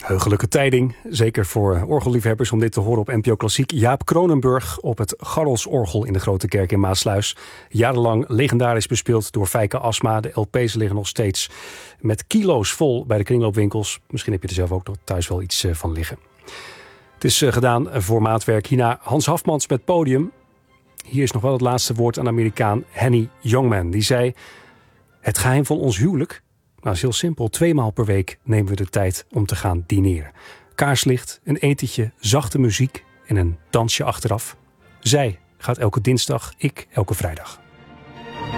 Heugelijke tijding, zeker voor orgelliefhebbers om dit te horen op NPO Klassiek. Jaap Kronenburg op het Garrelsorgel in de Grote Kerk in Maassluis. Jarenlang legendarisch bespeeld door Fijke Asma. De LP's liggen nog steeds met kilo's vol bij de kringloopwinkels. Misschien heb je er zelf ook nog thuis wel iets van liggen. Het is gedaan voor maatwerk. Hierna Hans Hafmans met Podium. Hier is nog wel het laatste woord aan de Amerikaan Henny Youngman. Die zei: het geheim van ons huwelijk? Nou, is heel simpel. 2 maal per week nemen we de tijd om te gaan dineren. Kaarslicht, een etentje, zachte muziek en een dansje achteraf. Zij gaat elke dinsdag, ik elke vrijdag.